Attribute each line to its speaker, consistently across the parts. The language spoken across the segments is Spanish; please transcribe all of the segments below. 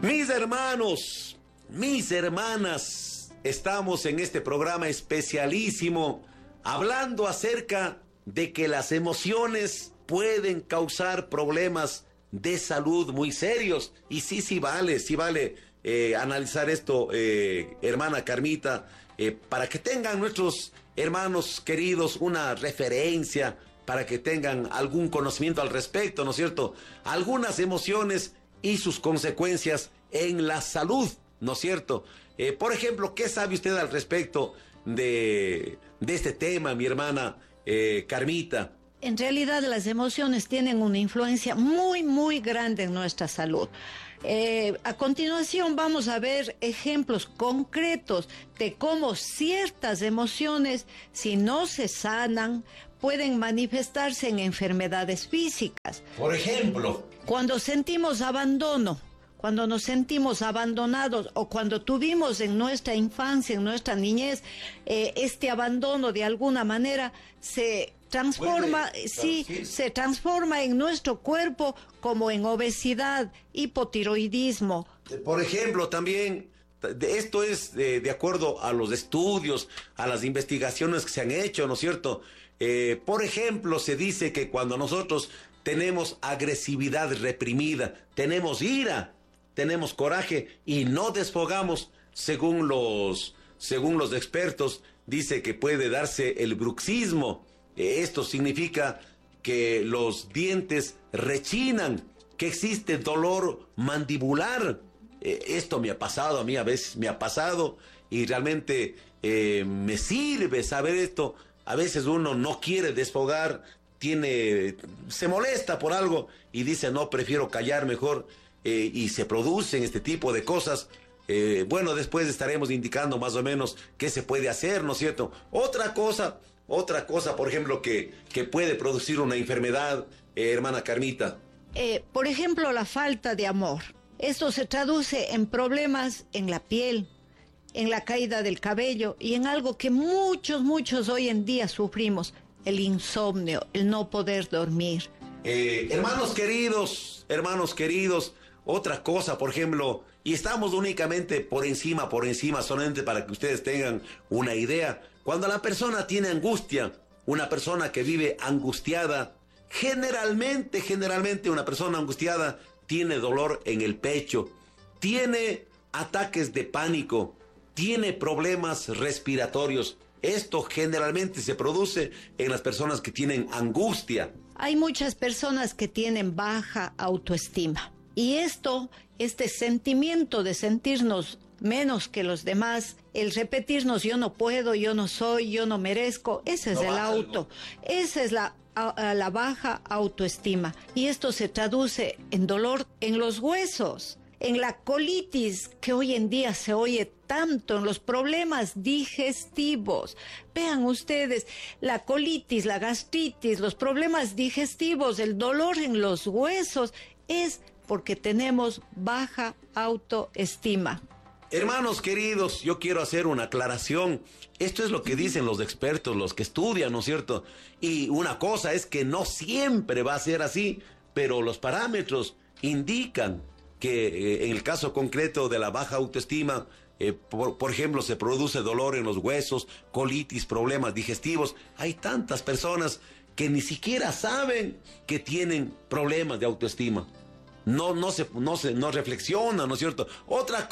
Speaker 1: Mis hermanos, mis hermanas, estamos en este programa especialísimo hablando acerca de que las emociones pueden causar problemas de salud muy serios. Y sí vale analizar esto, hermana Carmita, para que tengan nuestros hermanos queridos una referencia, para que tengan algún conocimiento al respecto, ¿no es cierto? Algunas emociones y sus consecuencias en la salud, ¿no es cierto? Por ejemplo, ¿qué sabe usted al respecto de este tema, mi hermana Carmita?
Speaker 2: En realidad las emociones tienen una influencia muy grande en nuestra salud. A continuación vamos a ver ejemplos concretos de cómo ciertas emociones, si no se sanan, pueden manifestarse en enfermedades físicas.
Speaker 1: Por ejemplo,
Speaker 2: cuando sentimos abandono, cuando nos sentimos abandonados o cuando tuvimos en nuestra infancia, en nuestra niñez, este abandono de alguna manera se transforma, se transforma en nuestro cuerpo como en obesidad, hipotiroidismo.
Speaker 1: Por ejemplo, también, esto es de acuerdo a los estudios, a las investigaciones que se han hecho, ¿no es cierto? Por ejemplo, se dice que cuando nosotros tenemos agresividad reprimida, tenemos ira, tenemos coraje y no desfogamos, según los expertos, dice que puede darse el bruxismo. Esto significa que los dientes rechinan, que existe dolor mandibular. Esto me ha pasado, a mí a veces me ha pasado y realmente me sirve saber esto. A veces uno no quiere desfogar, se molesta por algo y dice, no, prefiero callar mejor, y se producen este tipo de cosas. Bueno, después estaremos indicando más o menos qué se puede hacer, ¿no es cierto? Otra cosa, por ejemplo, que puede producir una enfermedad, hermana Carmita.
Speaker 2: Por ejemplo, la falta de amor. Esto se traduce en problemas en la piel, en la caída del cabello y en algo que muchos hoy en día sufrimos, el insomnio, el no poder dormir.
Speaker 1: Hermanos queridos, otra cosa, por ejemplo, y estamos únicamente por encima, solamente para que ustedes tengan una idea. Cuando la persona tiene angustia, una persona que vive angustiada, generalmente una persona angustiada tiene dolor en el pecho, tiene ataques de pánico, tiene problemas respiratorios. Esto generalmente se produce en las personas que tienen angustia.
Speaker 2: Hay muchas personas que tienen baja autoestima. Y este sentimiento de sentirnos menos que los demás, el repetirnos yo no puedo, yo no soy, yo no merezco, ese es el auto, esa es la baja autoestima. Y esto se traduce en dolor en los huesos, en la colitis que hoy en día se oye tanto, en los problemas digestivos. Vean ustedes, la colitis, la gastritis, los problemas digestivos, el dolor en los huesos, es porque tenemos baja autoestima.
Speaker 1: Hermanos queridos, yo quiero hacer una aclaración. Esto es lo que dicen los expertos, los que estudian, ¿no es cierto? Y una cosa es que no siempre va a ser así, pero los parámetros indican que en el caso concreto de la baja autoestima, por ejemplo, se produce dolor en los huesos, colitis, problemas digestivos. Hay tantas personas que ni siquiera saben que tienen problemas de autoestima. No reflexionan, ¿no es cierto? Otra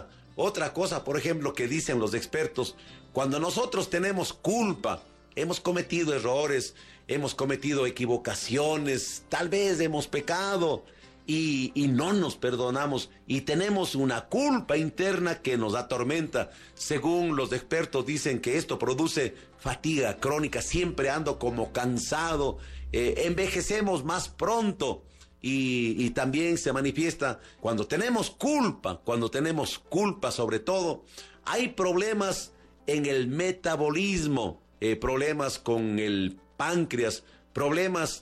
Speaker 1: cosa, por ejemplo, que dicen los expertos, cuando nosotros tenemos culpa, hemos cometido errores, hemos cometido equivocaciones, tal vez hemos pecado y no nos perdonamos y tenemos una culpa interna que nos atormenta. Según los expertos dicen que esto produce fatiga crónica, siempre ando como cansado, envejecemos más pronto. Y también se manifiesta cuando tenemos culpa sobre todo, hay problemas en el metabolismo, problemas con el páncreas, problemas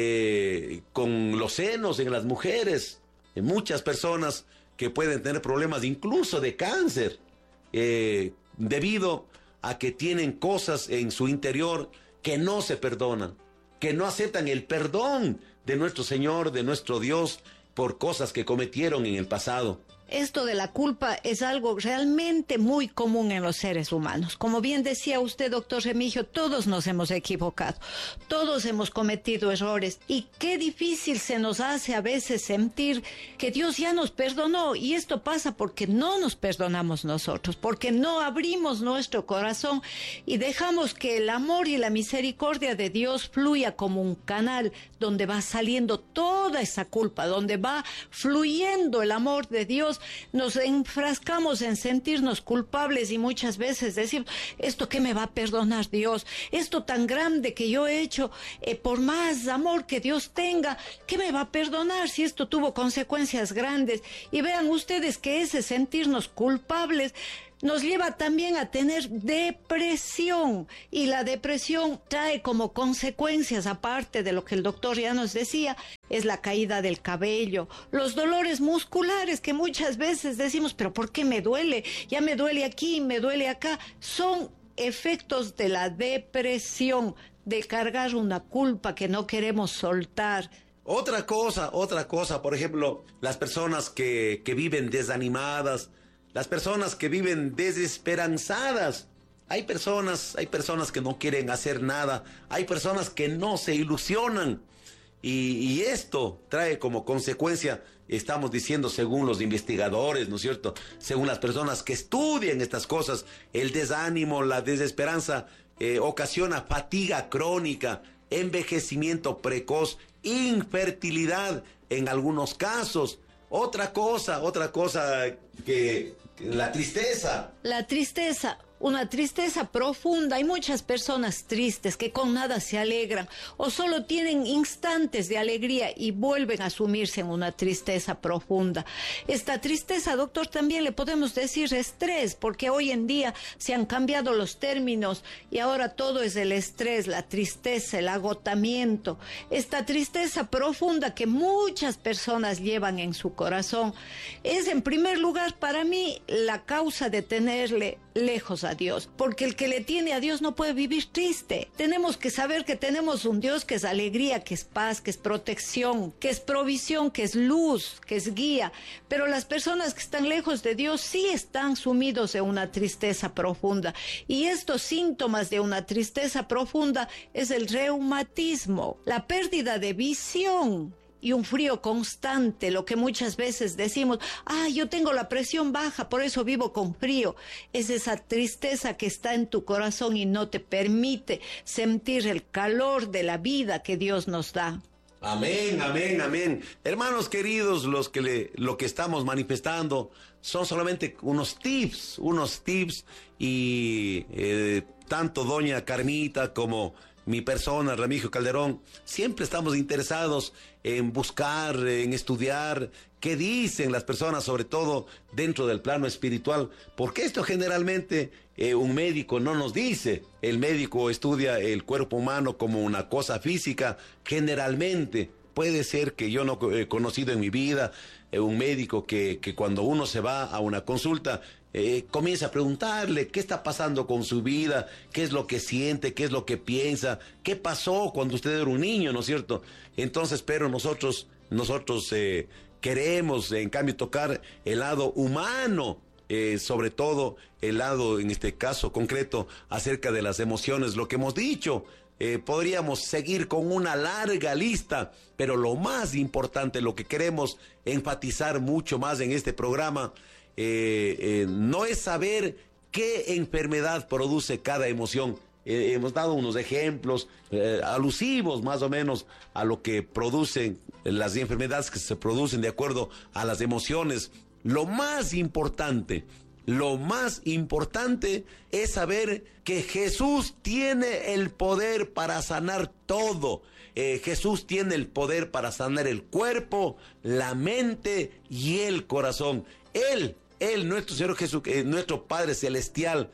Speaker 1: con los senos en las mujeres, muchas personas que pueden tener problemas incluso de cáncer, debido a que tienen cosas en su interior que no se perdonan, que no aceptan el perdón de nuestro Señor, de nuestro Dios, por cosas que cometieron en el pasado.
Speaker 2: Esto de la culpa es algo realmente muy común en los seres humanos. Como bien decía usted, doctor Remigio, todos nos hemos equivocado, todos hemos cometido errores y qué difícil se nos hace a veces sentir que Dios ya nos perdonó, y esto pasa porque no nos perdonamos nosotros, porque no abrimos nuestro corazón y dejamos que el amor y la misericordia de Dios fluya como un canal donde va saliendo toda esa culpa, donde va fluyendo el amor de Dios. Nos enfrascamos en sentirnos culpables y muchas veces decimos, ¿esto qué me va a perdonar Dios? Esto tan grande que yo he hecho, por más amor que Dios tenga, ¿qué me va a perdonar si esto tuvo consecuencias grandes? Y vean ustedes que ese sentirnos culpables nos lleva también a tener depresión, y la depresión trae como consecuencias, aparte de lo que el doctor ya nos decía, es la caída del cabello, los dolores musculares que muchas veces decimos, pero ¿por qué me duele? Ya me duele aquí, me duele acá. Son efectos de la depresión, de cargar una culpa que no queremos soltar.
Speaker 1: Otra cosa, por ejemplo, las personas que viven desanimadas, las personas que viven desesperanzadas. Hay personas que no quieren hacer nada, hay personas que no se ilusionan. Y esto trae como consecuencia, estamos diciendo según los investigadores, ¿no es cierto? Según las personas que estudian estas cosas, el desánimo, la desesperanza ocasiona fatiga crónica, envejecimiento precoz, infertilidad en algunos casos. Otra cosa que la tristeza.
Speaker 2: La tristeza, una tristeza profunda. Hay muchas personas tristes que con nada se alegran o solo tienen instantes de alegría y vuelven a sumirse en una tristeza profunda. Esta tristeza, doctor, también le podemos decir estrés, porque hoy en día se han cambiado los términos y ahora todo es el estrés, la tristeza, el agotamiento. Esta tristeza profunda que muchas personas llevan en su corazón es, en primer lugar, para mí, la causa de tenerle lejos a Dios, porque el que le tiene a Dios no puede vivir triste. Tenemos que saber que tenemos un Dios que es alegría, que es paz, que es protección, que es provisión, que es luz, que es guía, pero las personas que están lejos de Dios sí están sumidos en una tristeza profunda, y estos síntomas de una tristeza profunda es el reumatismo, la pérdida de visión y un frío constante, lo que muchas veces decimos, yo tengo la presión baja, por eso vivo con frío. Es esa tristeza que está en tu corazón y no te permite sentir el calor de la vida que Dios nos da.
Speaker 1: Amén, amén, amén. Hermanos queridos, lo que estamos manifestando son solamente unos tips, y tanto doña Carmita como mi persona, Remigio Calderón, siempre estamos interesados en buscar, en estudiar qué dicen las personas, sobre todo dentro del plano espiritual, porque esto generalmente un médico no nos dice. El médico estudia el cuerpo humano como una cosa física, generalmente. Puede ser que yo no he conocido en mi vida un médico que cuando uno se va a una consulta comienza a preguntarle qué está pasando con su vida, qué es lo que siente, qué es lo que piensa, qué pasó cuando usted era un niño, ¿no es cierto? Entonces, pero nosotros queremos, en cambio, tocar el lado humano, sobre todo el lado, en este caso concreto, acerca de las emociones, lo que hemos dicho. Podríamos seguir con una larga lista, pero lo más importante, lo que queremos enfatizar mucho más en este programa, no es saber qué enfermedad produce cada emoción. Hemos dado unos ejemplos alusivos más o menos a lo que producen las enfermedades que se producen de acuerdo a las emociones. Lo más importante es saber que Jesús tiene el poder para sanar todo. Jesús tiene el poder para sanar el cuerpo, la mente y el corazón. Él, nuestro Señor Jesús, nuestro Padre Celestial,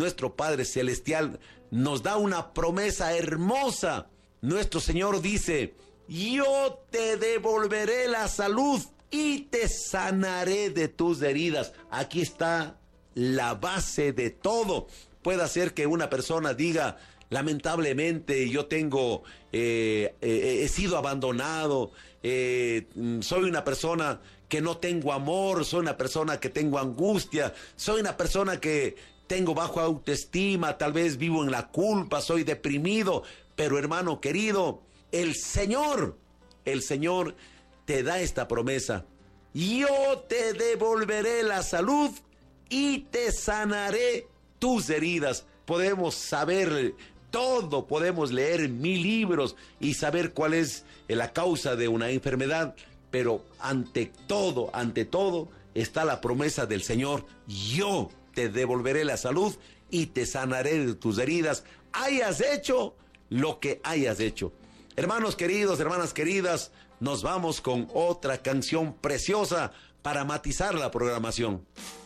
Speaker 1: nos da una promesa hermosa. Nuestro Señor dice: yo te devolveré la salud y te sanaré de tus heridas. Aquí está la base de todo. Puede ser que una persona diga: lamentablemente yo tengo, he sido abandonado, soy una persona que no tengo amor, soy una persona que tengo angustia, soy una persona que tengo bajo autoestima, tal vez vivo en la culpa, soy deprimido, pero hermano querido, el Señor te da esta promesa: yo te devolveré la salud y te sanaré tus heridas. Podemos saber todo, podemos leer 1000 libros y saber cuál es la causa de una enfermedad, pero ante todo está la promesa del Señor: yo te devolveré la salud y te sanaré de tus heridas, hayas hecho lo que hayas hecho. Hermanos queridos, hermanas queridas, nos vamos con otra canción preciosa para matizar la programación.